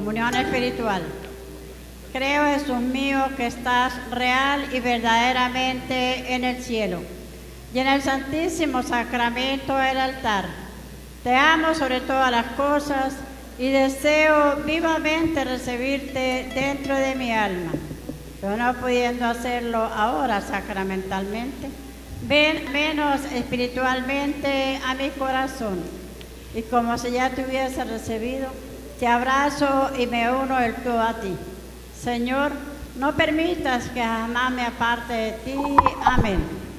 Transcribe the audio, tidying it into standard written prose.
comunión espiritual. Creo, Jesús mío, que estás real y verdaderamente en el cielo y en el santísimo sacramento del altar. Te amo sobre todas las cosas y deseo vivamente recibirte dentro de mi alma, pero no pudiendo hacerlo ahora sacramentalmente, ven menos espiritualmente a mi corazón, y como si ya te hubiese recibido, te abrazo y me uno del todo a ti. Señor, no permitas que jamás me aparte de ti. Amén.